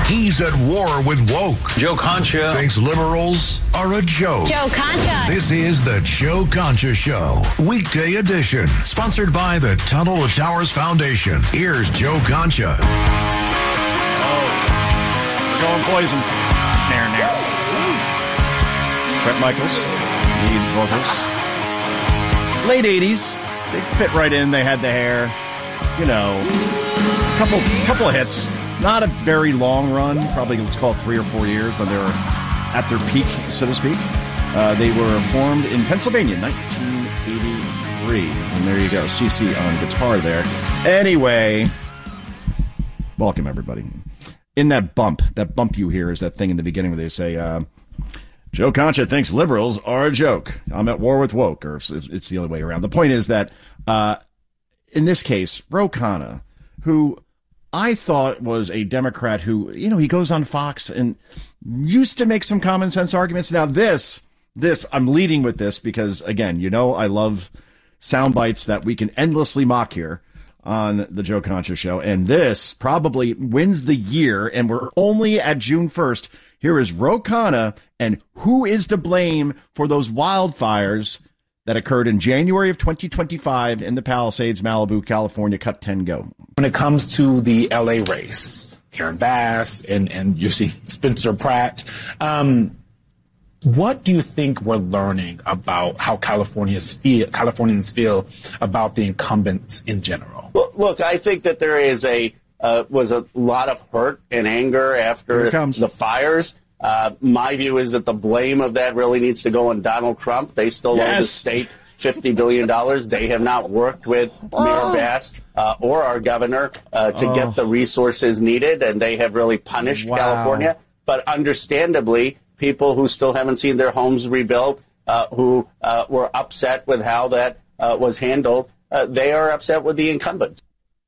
He's at war with woke. Joe Concha thinks liberals are a joke. Joe Concha. This is the Joe Concha Show, weekday edition, sponsored by the Tunnel to Towers Foundation. Here's Joe Concha. We're going poison. Bret Michaels, lead vocals. Late 80s. They fit right in. They had the hair. You know, couple of hits. Not a very long run. Probably, let's call it 3 or 4 years when they were at their peak, so to speak. They were formed in Pennsylvania, 1983. And there you go. CC on guitar there. Anyway, welcome, everybody. In that bump you hear is that thing in the beginning where they say, Joe Concha thinks liberals are a joke. I'm at war with woke, or it's the other way around. The point is that, in this case, Ro Khanna, who I thought was a Democrat who, you know, he goes on Fox and used to make some common sense arguments. Now this, I'm leading with this because, again, you know, I love sound bites that we can endlessly mock here on the Joe Concha Show. And this probably wins the year, and we're only at June 1st. Here is Ro Khanna and who is to blame for those wildfires that occurred in January of 2025 in the Palisades, Malibu, California. Cut 10, go. When it comes to the LA race, Karen Bass and you see Spencer Pratt, what do you think we're learning about how Californians feel about the incumbents in general? Well, look, I think that there is was a lot of hurt and anger after the fires. My view is that the blame of that really needs to go on Donald Trump. They still owe the state $50 billion. They have not worked with Mayor Bass or our governor to get the resources needed, and they have really punished California. But understandably, people who still haven't seen their homes rebuilt, who were upset with how that was handled, they are upset with the incumbents.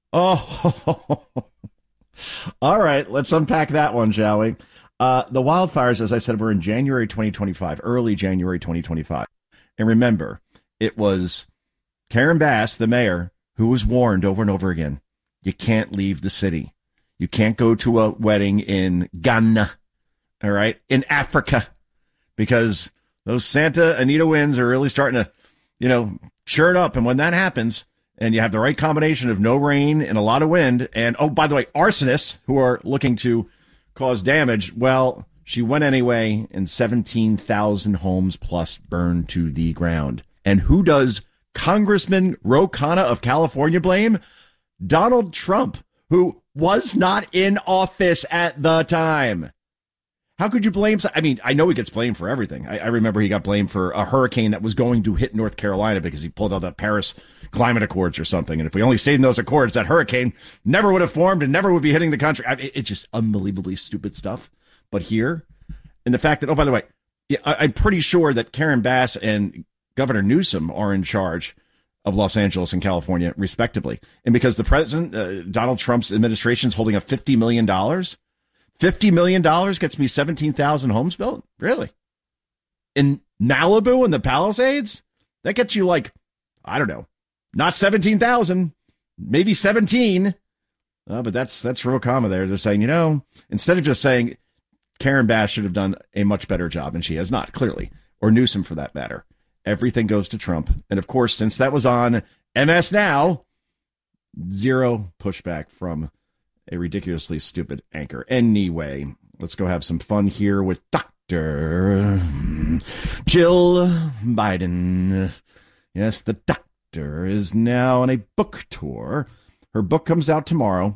Oh, all right. Let's unpack that one, shall we? The wildfires, as I said, were in January 2025, early January 2025. And remember, it was Karen Bass, the mayor, who was warned over and over again, you can't leave the city. You can't go to a wedding in Ghana, all right, in Africa, because those Santa Anita winds are really starting to, you know, churn up. And when that happens, and you have the right combination of no rain and a lot of wind, and, oh, by the way, arsonists who are looking to cause damage, well, she went anyway, and 17,000 homes plus burned to the ground. And who does Congressman Ro Khanna of California blame? Donald Trump, who was not in office at the time. How could you blame? I mean, I know he gets blamed for everything. I remember he got blamed for a hurricane that was going to hit North Carolina because he pulled out the Paris Climate Accords or something. And if we only stayed in those accords, that hurricane never would have formed and never would be hitting the country. I mean, it's just unbelievably stupid stuff. But here, and the fact that, oh, by the way, I'm pretty sure that Karen Bass and Governor Newsom are in charge of Los Angeles and California, respectively. And because the president, Donald Trump's administration is holding up $50 million, $50 million gets me 17,000 homes built? Really? In Malibu and the Palisades? That gets you like, I don't know, not 17,000, maybe 17. But that's Ro Khanna there, just saying, you know, instead of just saying Karen Bass should have done a much better job, and she has not, clearly, or Newsom for that matter. Everything goes to Trump. And of course, since that was on MS Now, zero pushback from a ridiculously stupid anchor. Anyway, let's go have some fun here with Dr. Jill Biden. Yes, the doctor is now on a book tour. Her book comes out tomorrow,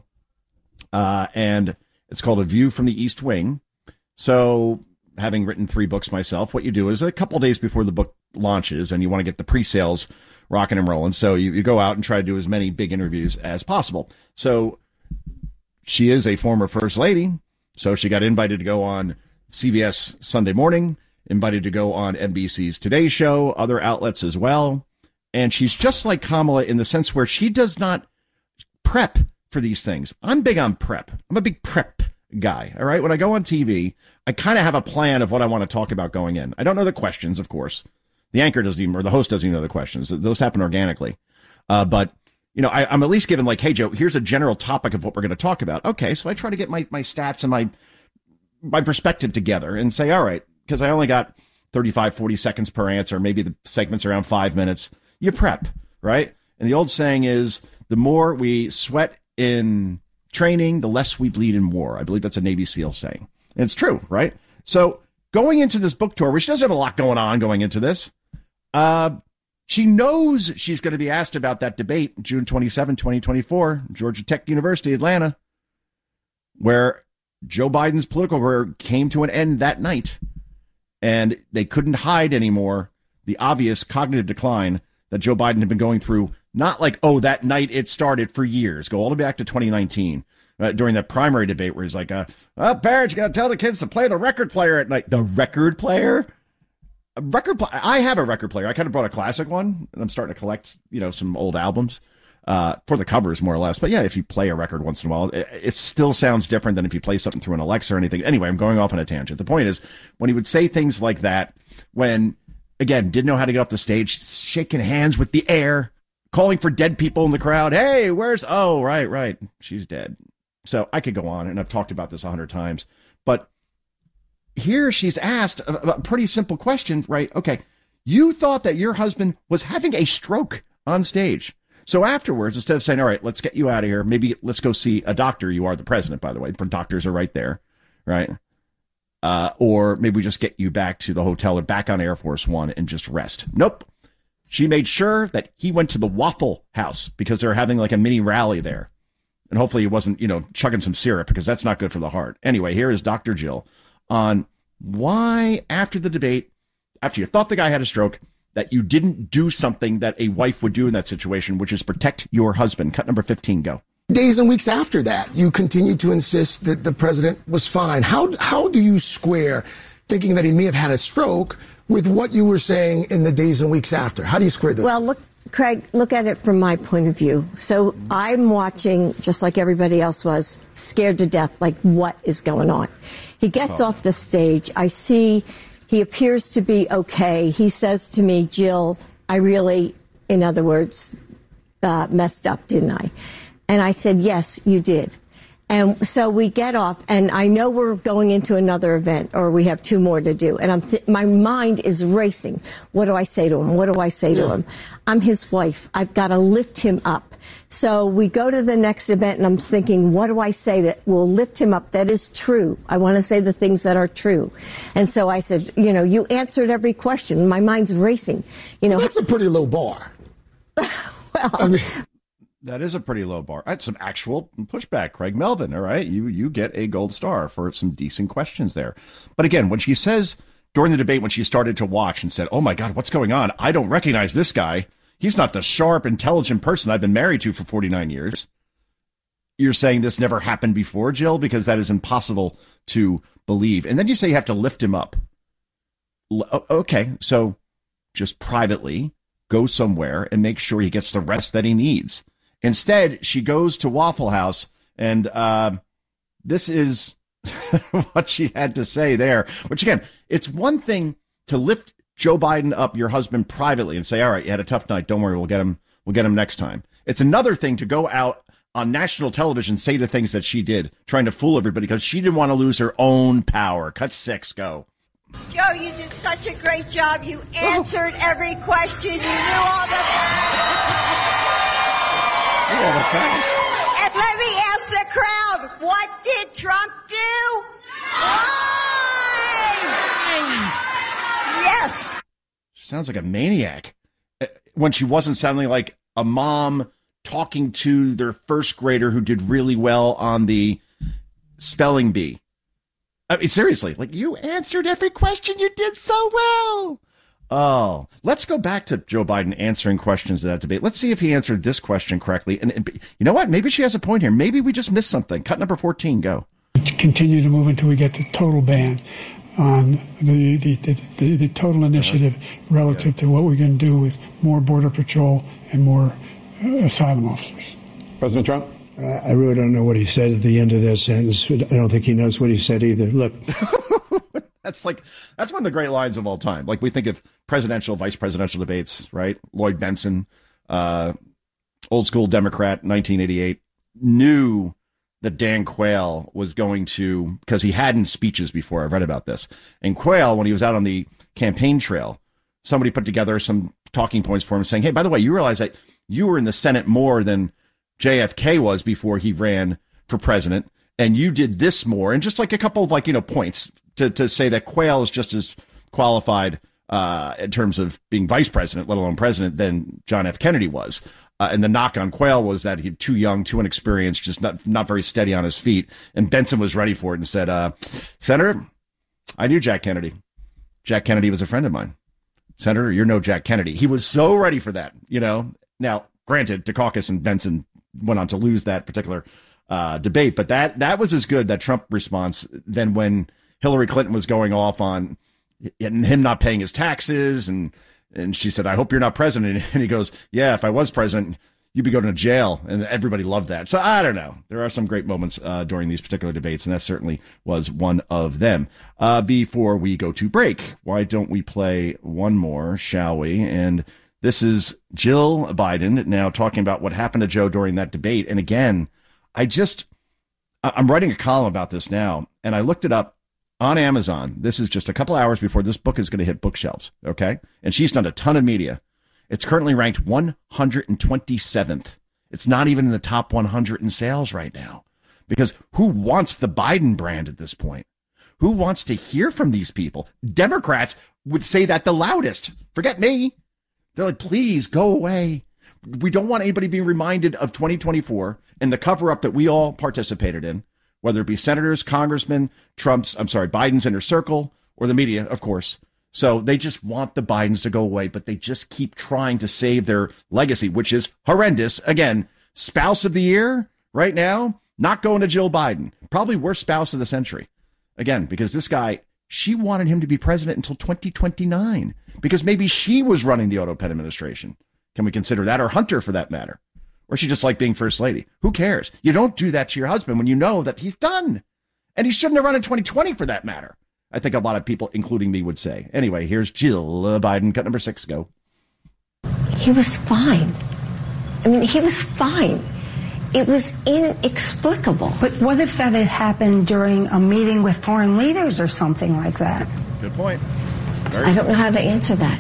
and it's called A View from the East Wing. So, having written 3 books myself, what you do is a couple days before the book launches, and you want to get the pre-sales rocking and rolling. So you go out and try to do as many big interviews as possible. So she is a former first lady. So she got invited to go on CBS Sunday Morning, invited to go on NBC's Today Show, other outlets as well. And she's just like Kamala in the sense where she does not prep for these things. I'm big on prep. I'm a big prep guy. All right. When I go on TV, I kind of have a plan of what I want to talk about going in. I don't know the questions, of course. The anchor doesn't even, or the host doesn't even know the questions. Those happen organically. But, you know, I'm at least given like, hey, Joe, here's a general topic of what we're going to talk about. Okay. So I try to get my stats and my my perspective together and say, all right, because I only got 35, 40 seconds per answer. Maybe the segment's around 5 minutes. You prep, right? And the old saying is, the more we sweat in training, the less we bleed in war. I believe that's a Navy SEAL saying. And it's true, right? So going into this book tour, which does have a lot going on going into this, she knows she's going to be asked about that debate, June 27, 2024, Georgia Tech University, Atlanta, where Joe Biden's political career came to an end that night. And they couldn't hide anymore the obvious cognitive decline that Joe Biden had been going through. Not like, oh, that night it started for years. Go all the way back to 2019 during that primary debate where he's like, parents, you got to tell the kids to play the record player at night. The record player? I have a record player. I kind of brought a classic one, and I'm starting to collect, some old albums for the covers, more or less. But yeah, if you play a record once in a while, it still sounds different than if you play something through an Alexa or anything. Anyway, I'm going off on a tangent. The point is, when he would say things like that, when, again, didn't know how to get off the stage, shaking hands with the air, calling for dead people in the crowd. Hey, oh, right. She's dead. So I could go on, and I've talked about this 100 times. But here she's asked a pretty simple question, right? Okay, you thought that your husband was having a stroke on stage. So afterwards, instead of saying, all right, let's get you out of here, maybe let's go see a doctor. You are the president, by the way. Doctors are right there, right? Or maybe we just get you back to the hotel or back on Air Force One and just rest. Nope. She made sure that he went to the Waffle House because they're having like a mini rally there. And hopefully he wasn't, chugging some syrup because that's not good for the heart. Anyway, here is Dr. Jill on why after the debate, after you thought the guy had a stroke, that you didn't do something that a wife would do in that situation, which is protect your husband. Cut number 15, go. Days and weeks after that, you continued to insist that the president was fine. How do you square thinking that he may have had a stroke with what you were saying in the days and weeks after? How do you square that? Well, look, Craig, look at it from my point of view. So I'm watching, just like everybody else was, scared to death, like what is going on? He gets off the stage. I see he appears to be okay. He says to me, Jill, I really, in other words, messed up, didn't I? And I said, yes, you did. And so we get off, and I know we're going into another event, or we have 2 more to do. And my mind is racing. What do I say to him? What do I say to him? I'm his wife. I've got to lift him up. So we go to the next event, and I'm thinking, what do I say that will lift him up? That is true. I want to say the things that are true. And so I said, you answered every question. My mind's racing. That's a pretty low bar. Well, that is a pretty low bar. That's some actual pushback, Craig Melvin. All right. You get a gold star for some decent questions there. But again, when she says during the debate, when she started to watch and said, oh my God, what's going on? I don't recognize this guy. He's not the sharp, intelligent person I've been married to for 49 years. You're saying this never happened before, Jill, because that is impossible to believe. And then you say you have to lift him up. Okay. So just privately go somewhere and make sure he gets the rest that he needs. Instead, she goes to Waffle House, and this is what she had to say there. Which, again, it's one thing to lift Joe Biden up, your husband, privately and say, all right, you had a tough night. Don't worry, we'll get him next time. It's another thing to go out on national television, say the things that she did, trying to fool everybody because she didn't want to lose her own power. Cut 6, go. Joe, you did such a great job. You answered every question. You knew all the facts. And let me ask the crowd, what did Trump do? Lied! Yes. She sounds like a maniac. When she wasn't sounding like a mom talking to their first grader who did really well on the spelling bee. I mean, seriously, like, you answered every question. You did so well. Oh, let's go back to Joe Biden answering questions in that debate. Let's see if he answered this question correctly. And you know what? Maybe she has a point here. Maybe we just missed something. Cut number 14, go. Continue to move until we get the total ban on the total initiative relative to what we're going to do with more Border Patrol and more asylum officers. President Trump? I really don't know what he said at the end of that sentence. I don't think he knows what he said either. Look. That's one of the great lines of all time. Like, we think of presidential, vice presidential debates, right? Lloyd Benson, old school Democrat, 1988, knew that Dan Quayle was going to, because he hadn't speeches before. I've read about this. And Quayle, when he was out on the campaign trail, somebody put together some talking points for him saying, hey, by the way, you realize that you were in the Senate more than JFK was before he ran for president, and you did this more. And just like a couple of points to say that Quayle is just as qualified in terms of being vice president, let alone president, than John F. Kennedy was. And the knock on Quayle was that he's too young, too inexperienced, just not very steady on his feet. And Benson was ready for it and said, Senator, I knew Jack Kennedy. Jack Kennedy was a friend of mine. Senator, you're no Jack Kennedy. He was so ready for that, Now, granted, Dukakis and Benson went on to lose that particular debate, but that was as good, that Trump response, than when Hillary Clinton was going off on him not paying his taxes, and she said, I hope you're not president. And he goes, yeah, if I was president, you'd be going to jail. And everybody loved that. So I don't know. There are some great moments during these particular debates, and that certainly was one of them. Before we go to break, why don't we play one more, shall we? And this is Jill Biden now talking about what happened to Joe during that debate. And again, I'm writing a column about this now, and I looked it up on Amazon. This is just a couple hours before this book is going to hit bookshelves, okay? And she's done a ton of media. It's currently ranked 127th. It's not even in the top 100 in sales right now. Because who wants the Biden brand at this point? Who wants to hear from these people? Democrats would say that the loudest. Forget me. They're like, please go away. We don't want anybody being reminded of 2024 and the cover-up that we all participated in, whether it be senators, congressmen, Biden's inner circle, or the media, of course. So they just want the Bidens to go away, but they just keep trying to save their legacy, which is horrendous. Again, spouse of the year right now, not going to Jill Biden. Probably worst spouse of the century. Again, because this guy, she wanted him to be president until 2029, because maybe she was running the Auto Pen administration. Can we consider that? Or Hunter, for that matter? Or she just liked being first lady? Who cares? You don't do that to your husband when you know that he's done. And he shouldn't have run in 2020, for that matter. I think a lot of people, including me, would say. Anyway, here's Jill Biden, cut number 6, go. He was fine. I mean, he was fine. It was inexplicable. But what if that had happened during a meeting with foreign leaders or something like that? Good point. I don't know how to answer that.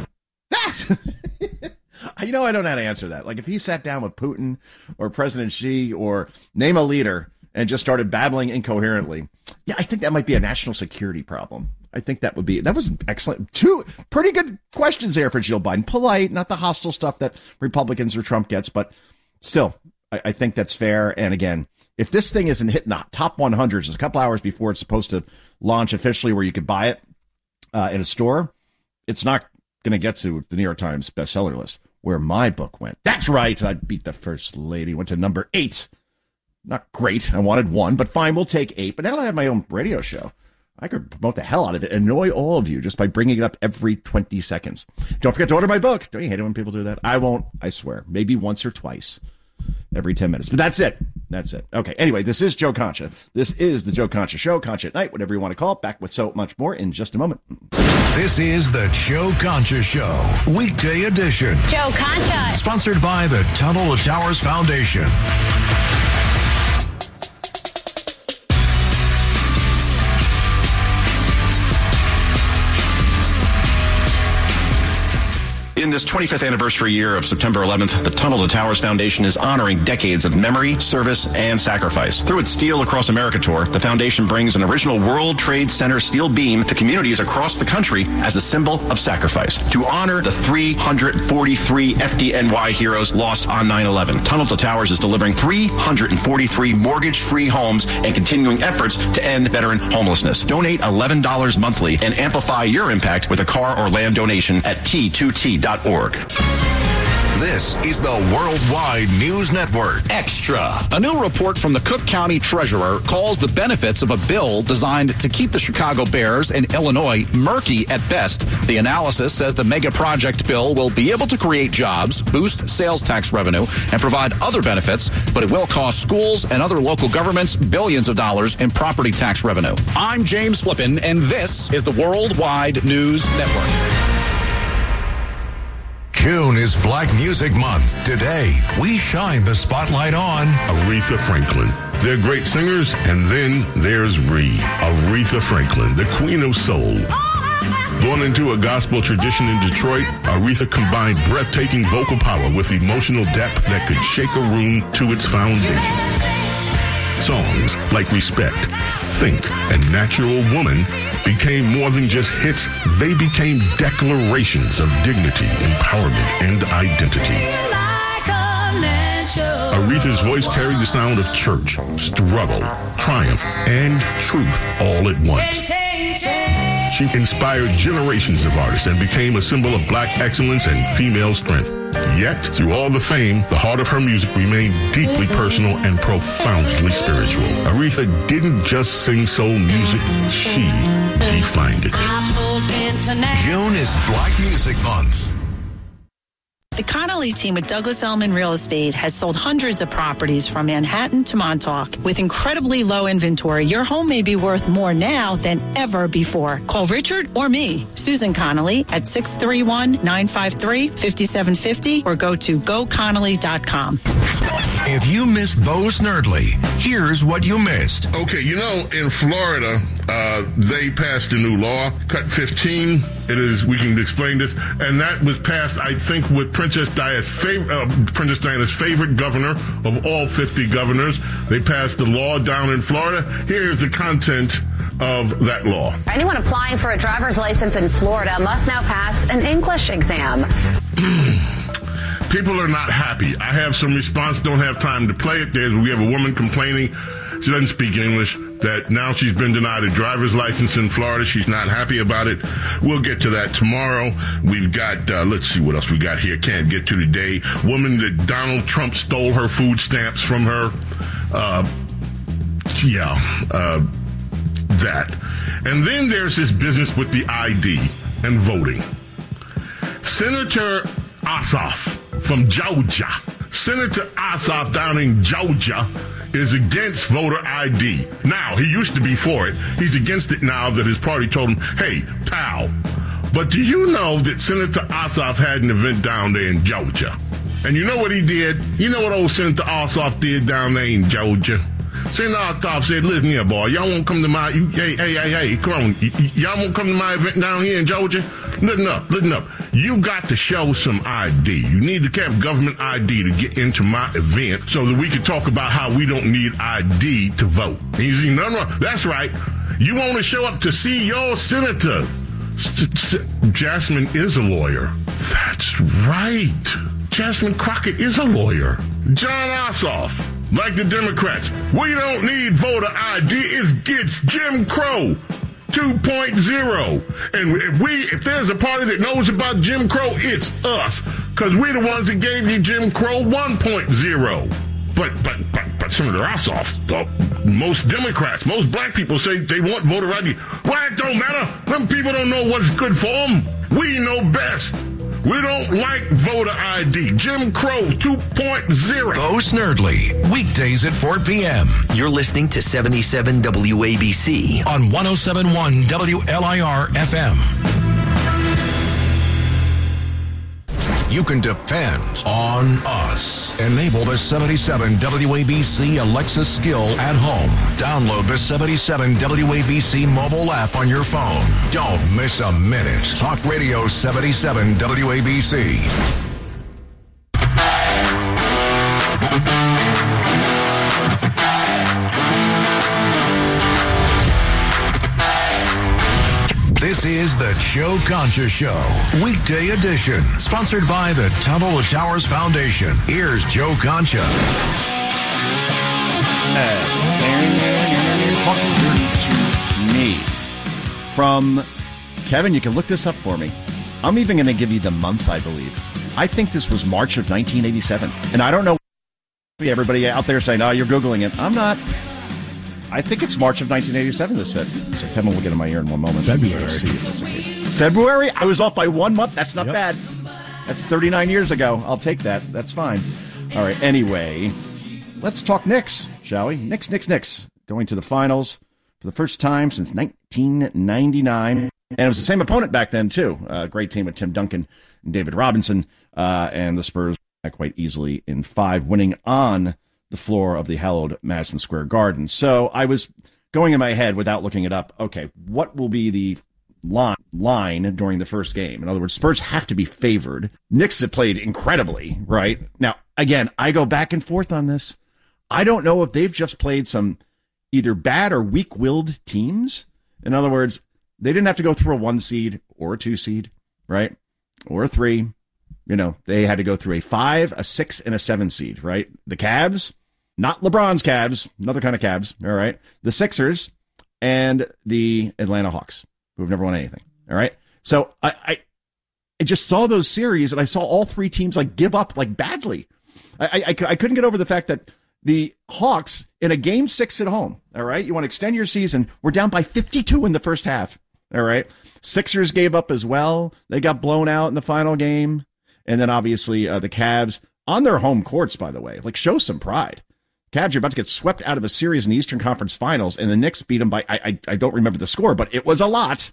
I don't know how to answer that. Like, if he sat down with Putin or President Xi or name a leader and just started babbling incoherently, yeah, I think that might be a national security problem. I think that was excellent. 2 pretty good questions there for Jill Biden. Polite, not the hostile stuff that Republicans or Trump gets, but still, I think that's fair. And again, if this thing isn't hitting the top 100, just a couple hours before it's supposed to launch officially where you could buy it in a store, it's not going to get to the New York Times bestseller list, where my book went. That's right. I beat the first lady, went to number 8. Not great. I wanted 1, but fine, we'll take 8. But now I have my own radio show. I could promote the hell out of it, annoy all of you just by bringing it up every 20 seconds. Don't forget to order my book. Don't you hate it when people do that? I won't, I swear. Maybe once or twice every 10 minutes. But that's it. That's it. Okay. Anyway, this is Joe Concha. This is the Joe Concha Show. Concha at Night, whatever you want to call it. Back with so much more in just a moment. This is the Joe Concha Show, weekday edition. Joe Concha. Sponsored by the Tunnel to Towers Foundation. In this 25th anniversary year of September 11th, the Tunnel to Towers Foundation is honoring decades of memory, service, and sacrifice. Through its Steel Across America tour, the foundation brings an original World Trade Center steel beam to communities across the country as a symbol of sacrifice. To honor the 343 FDNY heroes lost on 9/11, Tunnel to Towers is delivering 343 mortgage-free homes and continuing efforts to end veteran homelessness. Donate $11 monthly and amplify your impact with a car or land donation at T2T.org. This is the Worldwide News Network. Extra. A new report from the Cook County Treasurer calls the benefits of a bill designed to keep the Chicago Bears and Illinois murky at best. The analysis says the mega project bill will be able to create jobs, boost sales tax revenue, and provide other benefits, but it will cost schools and other local governments billions of dollars in property tax revenue. I'm James Flippin, and this is the Worldwide News Network. June is Black Music Month. Today, we shine the spotlight on Aretha Franklin, They're great singers, and then there's Aretha Franklin, the queen of soul. Born into a gospel tradition in Detroit, Aretha combined breathtaking vocal power with emotional depth that could shake a room to its foundation. Songs like Respect, Think, and Natural Woman became more than just hits. They became declarations of dignity, empowerment, and identity. Aretha's voice carried the sound of church, struggle, triumph, and truth all at once. She inspired generations of artists and became a symbol of black excellence and female strength. Yet, through all the fame, the heart of her music remained deeply personal and profoundly spiritual. Aretha didn't just sing soul music, she defined it. June is Black Music Month. The Connolly team with Douglas Elliman Real Estate has sold hundreds of properties from Manhattan to Montauk. With incredibly low inventory, your home may be worth more now than ever before. Call Richard or me, Susan Connolly, at 631-953-5750 or go to goconnolly.com. If you missed Bo Snerdley, here's what you missed. Okay, in Florida, they passed a new law, Cut 15. We can explain this, and that was passed, I think, with Princess Diana's favorite governor of all 50 governors. They passed the law down in Florida. Here's the content of that law. Anyone applying for a driver's license in Florida must now pass an English exam. People are not happy. I have some response, don't have time to play it. We have a woman complaining, she doesn't speak English, that now she's been denied a driver's license in Florida. She's not happy about it. We'll get to that tomorrow. We've got, let's see what else we got here. Can't get to today. Woman that Donald Trump stole her food stamps from her. That. And then there's this business with the ID and voting. Senator Ossoff from Georgia. Senator Ossoff down in Georgia is against voter ID. Now, he used to be for it. He's against it now that his party told him, hey, pal. But do you know that Senator Ossoff had an event down there in Georgia? And you know what he did? You know what old Senator Ossoff did down there in Georgia? Senator Ossoff said, listen here, boy, y'all won't come to my, hey, come on. Y'all won't come to my event down here in Georgia? Listen up. You got to show some ID. You need to have government ID to get into my event so that we can talk about how we don't need ID to vote. And you see, nothing wrong. That's right. You want to show up to see your senator. Jasmine is a lawyer. That's right. Jasmine Crockett is a lawyer. John Ossoff, like the Democrats, we don't need voter ID. It gets Jim Crow 2.0. And if there's a party that knows about Jim Crow, it's us. Because we're the ones that gave you Jim Crow 1.0. But Senator Ossoff, most Democrats, most black people say they want voter ID. Well, it don't matter. Them people don't know what's good for them. We know best. We don't like voter ID. Jim Crow 2.0. Bo Snerdley, weekdays at 4 p.m. You're listening to 77 WABC on 107.1 WLIR FM. You can depend on us. Enable the 77 WABC Alexa skill at home. Download the 77 WABC mobile app on your phone. Don't miss a minute. Talk Radio 77 WABC. This is the Joe Concha Show, weekday edition, sponsored by the Tunnel to Towers Foundation. Here's Joe Concha. Talking to me from Kevin. You can look this up for me. I'm even going to give you the month, I believe. I think this was March of 1987. And I don't know everybody out there saying, oh, you're Googling it. I'm not. I think it's March of 1987, this said. So Kevin will get in my ear in one moment. February. See if that's the case. February? I was off by 1 month. That's not bad. That's 39 years ago. I'll take that. That's fine. All right. Anyway, let's talk Knicks, shall we? Knicks. Going to the finals for the first time since 1999. And it was the same opponent back then, too. Great team with Tim Duncan and David Robinson. And the Spurs quite easily in 5, winning on the floor of the hallowed Madison Square Garden. So I was going in my head without looking it up. Okay, what will be the line during the first game? In other words, Spurs have to be favored. Knicks have played incredibly, right? Now, again, I go back and forth on this. I don't know if they've just played some either bad or weak-willed teams. In other words, they didn't have to go through a 1 seed or a 2 seed, right? Or a 3. You know, they had to go through a 5, a 6, and a 7 seed, right? The Cavs, not LeBron's Cavs, another kind of Cavs, all right? The Sixers and the Atlanta Hawks, who have never won anything, all right? So I just saw those series, and I saw all 3 teams, like, give up, like, badly. I couldn't get over the fact that the Hawks, in a game 6 at home, all right? You want to extend your season, we're down by 52 in the first half, all right? Sixers gave up as well. They got blown out in the final game. And then, obviously, the Cavs, on their home courts, by the way, like, show some pride. Cavs are about to get swept out of a series in the Eastern Conference Finals, and the Knicks beat them by, I don't remember the score, but it was a lot.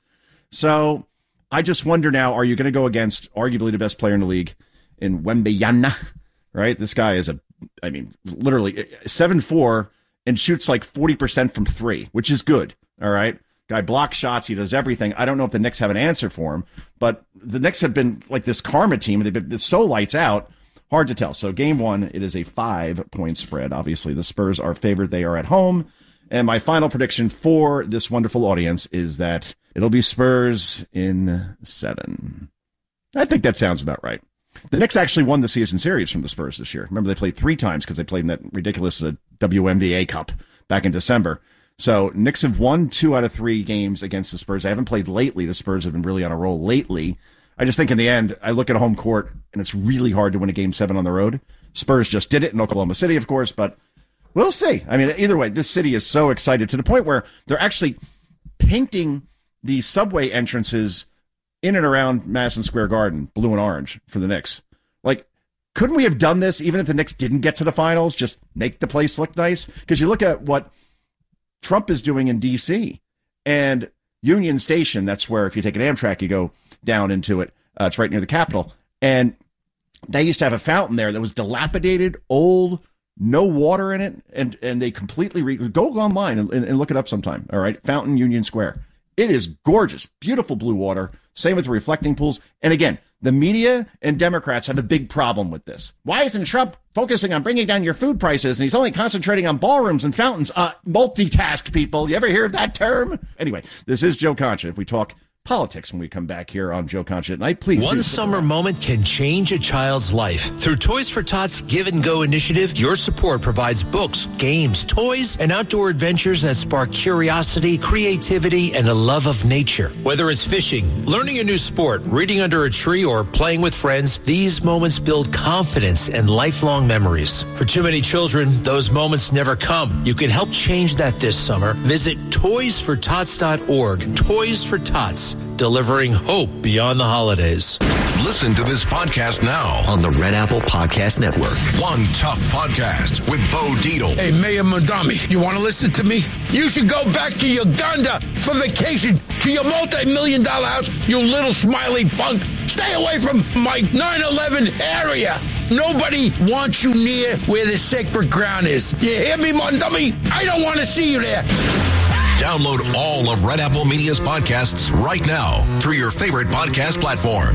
So I just wonder now, are you going to go against arguably the best player in the league in Wembanyama, right? This guy is literally 7'4", and shoots like 40% from 3, which is good, all right? Guy blocks shots. He does everything. I don't know if the Knicks have an answer for him, but the Knicks have been like this karma team. They've been so lights out. Hard to tell. So game 1, it is a 5-point spread. Obviously, the Spurs are favored. They are at home. And my final prediction for this wonderful audience is that it'll be Spurs in 7. I think that sounds about right. The Knicks actually won the season series from the Spurs this year. Remember, they played 3 times because they played in that ridiculous WNBA Cup back in December. So Knicks have won 2 out of 3 games against the Spurs. They haven't played lately. The Spurs have been really on a roll lately. I just think in the end, I look at a home court, and it's really hard to win a game 7 on the road. Spurs just did it in Oklahoma City, of course, but we'll see. I mean, either way, this city is so excited to the point where they're actually painting the subway entrances in and around Madison Square Garden blue and orange for the Knicks. Like, couldn't we have done this even if the Knicks didn't get to the finals? Just make the place look nice? Because you look at what Trump is doing in D.C. and Union Station, that's where if you take an Amtrak, you go down into it. It's right near the Capitol. And they used to have a fountain there that was dilapidated, old, no water in it. And they completely go online and look it up sometime. All right. Fountain Union Square. It is gorgeous, beautiful blue water. Same with the reflecting pools. And again, the media and Democrats have a big problem with this. Why isn't Trump focusing on bringing down your food prices? And he's only concentrating on ballrooms and fountains. Multitask, people. You ever hear that term? Anyway, this is Joe Concha. If we talk politics when we come back here on Joe Concha at Night, please. One summer moment can change a child's life. Through Toys for Tots Give and Go initiative, your support provides books, games, toys, and outdoor adventures that spark curiosity, creativity, and a love of nature. Whether it's fishing, learning a new sport, reading under a tree, or playing with friends, these moments build confidence and lifelong memories. For too many children, those moments never come. You can help change that this summer. Visit toysfortots.org. Toys for Tots, delivering hope beyond the holidays. Listen to this podcast now on the Red Apple Podcast Network. One Tough Podcast with Bo Dietl. Hey, Mayor Mondami, you want to listen to me? You should go back to Uganda for vacation to your multi-million-dollar house, you little smiley punk. Stay away from my 9/11 area. Nobody wants you near where the sacred ground is. You hear me, Mondami? I don't want to see you there. Download all of Red Apple Media's podcasts right now through your favorite podcast platform.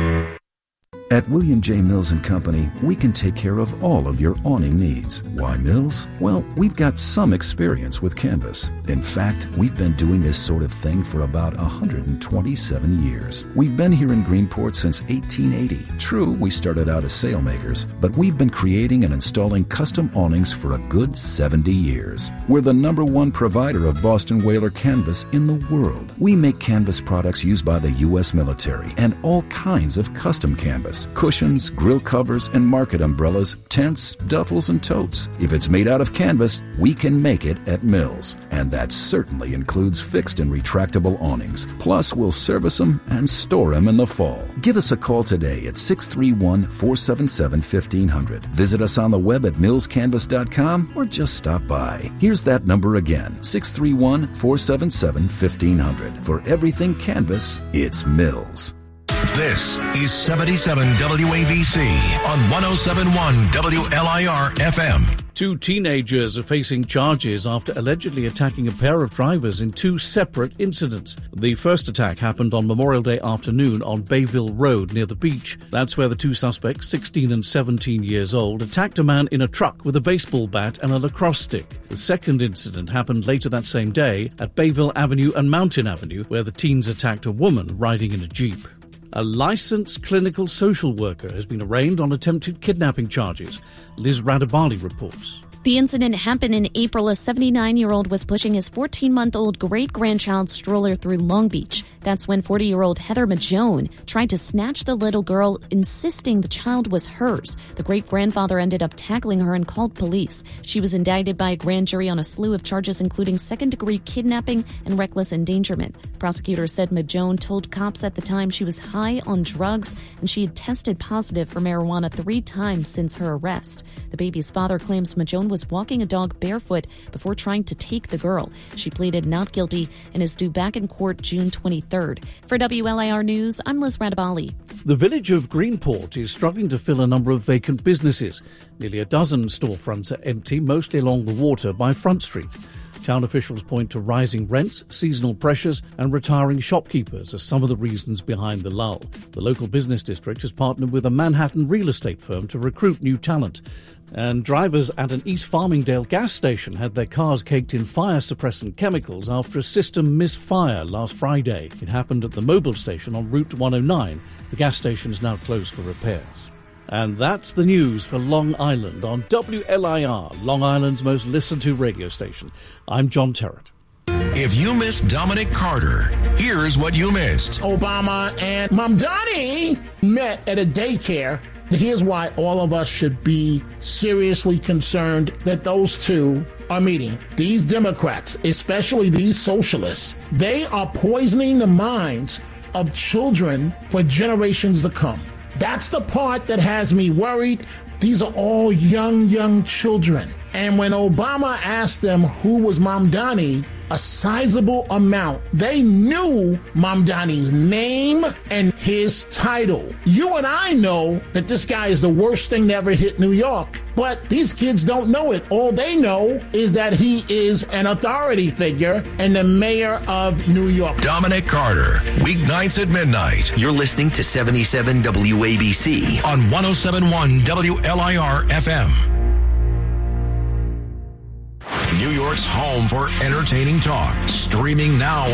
At William J. Mills & Company, we can take care of all of your awning needs. Why Mills? Well, we've got some experience with canvas. In fact, we've been doing this sort of thing for about 127 years. We've been here in Greenport since 1880. True, we started out as sailmakers, but we've been creating and installing custom awnings for a good 70 years. We're the #1 provider of Boston Whaler canvas in the world. We make canvas products used by the U.S. military and all kinds of custom canvas. Cushions, grill covers, and market umbrellas, tents, duffels, and totes. If it's made out of canvas, we can make it at Mills. And that certainly includes fixed and retractable awnings. Plus, we'll service them and store them in the fall. Give us a call today at 631-477-1500. Visit us on the web at millscanvas.com or just stop by. Here's that number again, 631-477-1500. For everything canvas, it's Mills. This is 77 WABC on 107.1 WLIR FM. Two teenagers are facing charges after allegedly attacking a pair of drivers in two separate incidents. The first attack happened on Memorial Day afternoon on Bayville Road near the beach. That's where the two suspects, 16 and 17 years old, attacked a man in a truck with a baseball bat and a lacrosse stick. The second incident happened later that same day at Bayville Avenue and Mountain Avenue, where the teens attacked a woman riding in a Jeep. A licensed clinical social worker has been arraigned on attempted kidnapping charges. Liz Radabali reports. The incident happened in April. A 79-year-old was pushing his 14-month-old great-grandchild's stroller through Long Beach. That's when 40-year-old Heather Majone tried to snatch the little girl, insisting the child was hers. The great-grandfather ended up tackling her and called police. She was indicted by a grand jury on a slew of charges, including second-degree kidnapping and reckless endangerment. Prosecutors said Majone told cops at the time she was high on drugs and she had tested positive for marijuana 3 times since her arrest. The baby's father claims Majone was walking a dog barefoot before trying to take the girl. She pleaded not guilty and is due back in court June 23rd. For WLIR News, I'm Liz Radabali. The village of Greenport is struggling to fill a number of vacant businesses. Nearly a dozen storefronts are empty, mostly along the water by Front Street. Town officials point to rising rents, seasonal pressures and retiring shopkeepers as some of the reasons behind the lull. The local business district has partnered with a Manhattan real estate firm to recruit new talent. And drivers at an East Farmingdale gas station had their cars caked in fire-suppressant chemicals after a system misfire last Friday. It happened at the Mobile station on Route 109. The gas station is now closed for repairs. And that's the news for Long Island on WLIR, Long Island's most listened-to radio station. I'm John Terrett. If you missed Dominic Carter, here's what you missed. Obama and Mamdani met at a daycare. Here's why all of us should be seriously concerned that those two are meeting. These Democrats, especially these socialists, they are poisoning the minds of children for generations to come. That's the part that has me worried. These are all young children. And when Obama asked them who was Mamdani, a sizable amount, they knew Mamdani's name and his title. You and I know that this guy is the worst thing to ever hit New York, but these kids don't know it. All they know is that he is an authority figure and the mayor of New York. Dominic Carter, weeknights at midnight. You're listening to 77 WABC on 107.1 WLIR FM. New York's home for entertaining talk. Streaming now